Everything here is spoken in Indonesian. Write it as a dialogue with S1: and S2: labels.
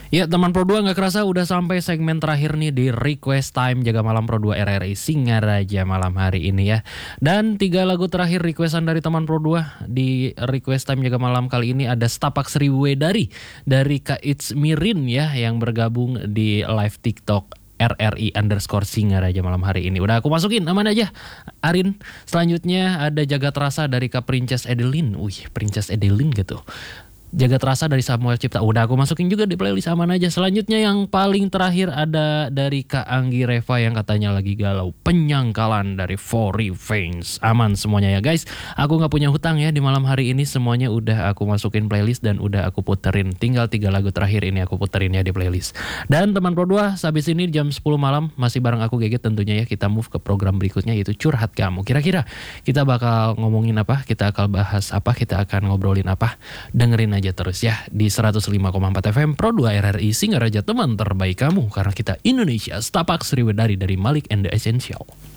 S1: Ya teman Pro 2 nggak kerasa udah sampai segmen terakhir nih di Request Time Jaga Malam Pro 2 RRI Singaraja malam hari ini ya. Dan 3 lagu terakhir requestan dari teman Pro 2 di Request Time Jaga Malam kali ini ada Setapak Seribu Wedari dari Kak It's Mirin ya yang bergabung di live TikTok RRI_Singaraja malam hari ini. Udah aku masukin, aman aja Arin. Selanjutnya ada Jagat Rasa dari Kak Princess Edelin. Princess Edelin gitu. Jagat Rasa dari Samuel Cipta. Udah aku masukin juga di playlist, aman aja. Selanjutnya yang paling terakhir ada dari Kak Anggi Reva yang katanya lagi galau. Penyangkalan dari For Revenge. Aman semuanya ya guys. Aku gak punya hutang ya di malam hari ini. Semuanya udah aku masukin playlist dan udah aku puterin. Tinggal 3 lagu terakhir ini aku puterin ya di playlist. Dan teman Pro 2, habis ini jam 10 malam masih bareng aku Geget tentunya ya. Kita move ke program berikutnya yaitu Curhat Kamu. Kira-kira kita bakal ngomongin apa? Kita akan bahas apa? Kita akan ngobrolin apa? Dengerin aja terus ya di 105,4 FM Pro 2 RRI Singaraja, teman terbaik kamu karena kita Indonesia. Setapak Seribu Wedari dari Malik and the Essential.